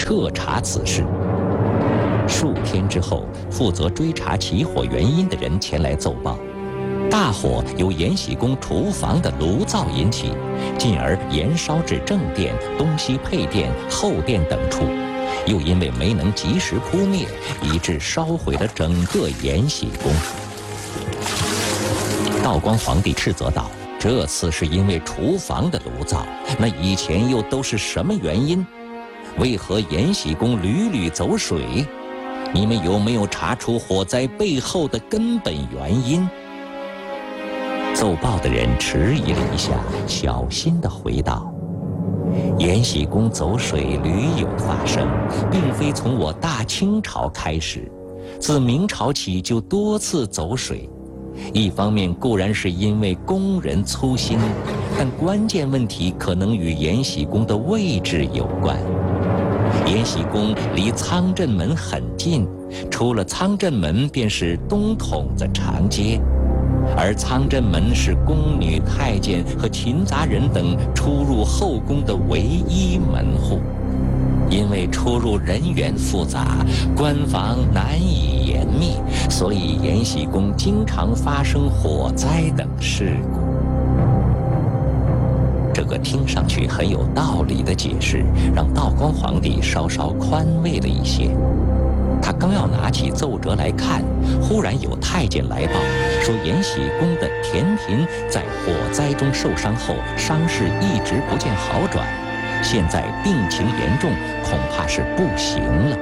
彻查此事。数天之后，负责追查起火原因的人前来奏报，大火由延禧宫厨房的炉灶引起，进而延烧至正殿、东西配殿、后殿等处，又因为没能及时扑灭，以致烧毁了整个延禧宫。道光皇帝斥责道：“这次是因为厨房的炉灶，那以前又都是什么原因？为何延禧宫屡屡走水？你们有没有查出火灾背后的根本原因？”奏报的人迟疑了一下，小心地回道：“延禧宫走水屡有发生，并非从我大清朝开始，自明朝起就多次走水。一方面固然是因为工人粗心，但关键问题可能与延禧宫的位置有关。延禧宫离仓镇门很近，出了仓镇门便是东筒子长街，而仓镇门是宫女、太监和勤杂人等出入后宫的唯一门户。因为出入人员复杂，关防难以严密，所以延禧宫经常发生火灾等事故。”这个听上去很有道理的解释，让道光皇帝稍稍宽慰了一些。他刚要拿起奏折来看，忽然有太监来报说，延禧宫的田嫔在火灾中受伤后，伤势一直不见好转，现在病情严重，恐怕是不行了。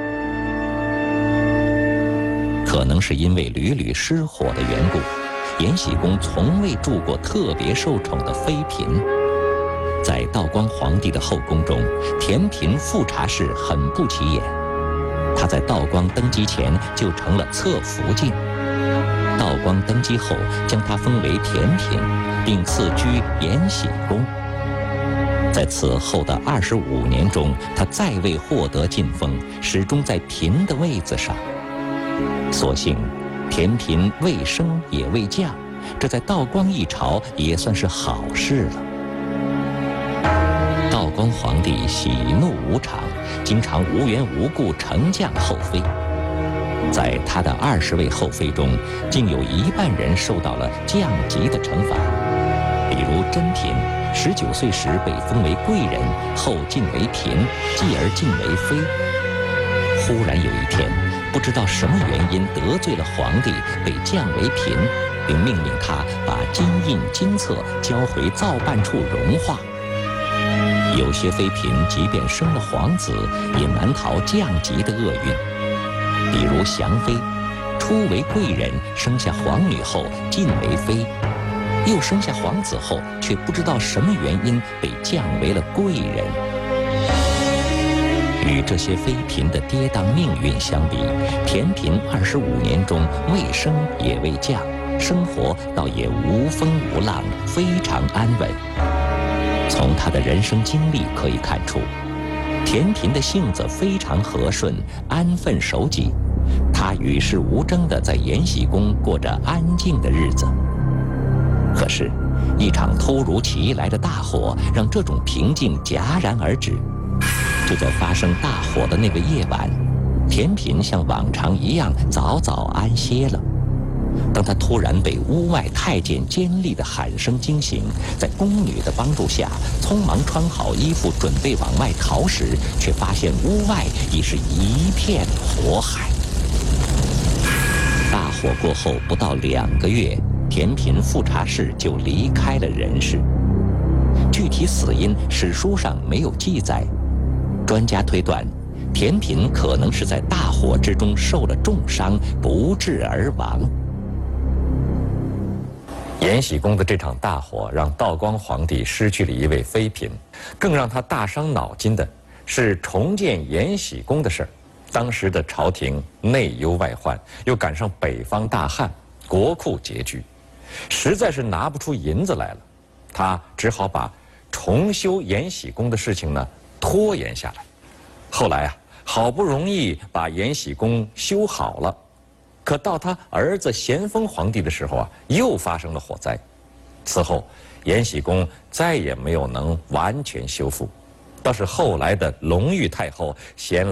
可能是因为屡屡失火的缘故，延禧宫从未住过特别受宠的妃嫔。在道光皇帝的后宫中，田嫔富察氏很不起眼。她在道光登基前就成了侧福晋，道光登基后将她封为田嫔，并赐居延禧宫。在此后的25年中，她再未获得晋封，始终在嫔的位子上。所幸田嫔未升也未降，这在道光一朝也算是好事了。道光皇帝喜怒无常，经常无缘无故承降后妃。在他的20位后妃中，竟有1半人受到了降级的惩罚。比如珍嫔，19岁时被封为贵人，后晋为嫔，继而晋为妃。忽然有一天，不知道什么原因得罪了皇帝，被降为嫔，并命令他把金印金册交回造办处融化。有些妃嫔即便生了皇子，也难逃降级的厄运。比如祥妃，初为贵人，生下皇女后晋为妃，又生下皇子后，却不知道什么原因被降为了贵人。与这些妃嫔的跌宕命运相比，田嫔25年中未升也未降，生活倒也无风无浪，非常安稳。从她的人生经历可以看出，田嫔的性子非常和顺，安分守己。她与世无争地在延禧宫过着安静的日子。可是，一场突如其来的大火让这种平静戛然而止。就在发生大火的那个夜晚，田嫔像往常一样早早安歇了。当他突然被屋外太监尖利的喊声惊醒，在宫女的帮助下，匆忙穿好衣服准备往外逃时，却发现屋外已是一片火海。大火过后不到2个月，田嫔富察氏就离开了人世。具体死因史书上没有记载，专家推断，田嫔可能是在大火之中受了重伤，不治而亡。延禧宫的这场大火让道光皇帝失去了一位妃嫔，更让他大伤脑筋的是重建延禧宫的事儿。当时的朝廷内忧外患，又赶上北方大旱，国库拮据，实在是拿不出银子来了。他只好把重修延禧宫的事情呢拖延下来。后来啊，好不容易把延禧宫修好了，可到他儿子咸丰皇帝的时候啊，又发生了火灾。此后，延禧宫再也没有能完全修复，倒是后来的隆裕太后嫌